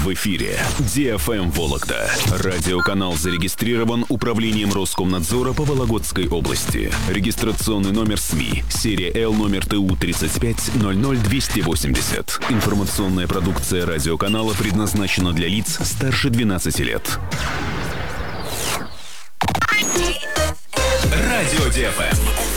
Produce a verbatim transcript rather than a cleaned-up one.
В эфире ди эф эм Вологда. Радиоканал зарегистрирован Управлением Роскомнадзора по Вологодской области. Регистрационный номер СМИ. Серия Л номер Т У тридцать пять ноль ноль двести восемьдесят. Информационная продукция радиоканала предназначена для лиц старше двенадцати лет. Радио ди эф эм.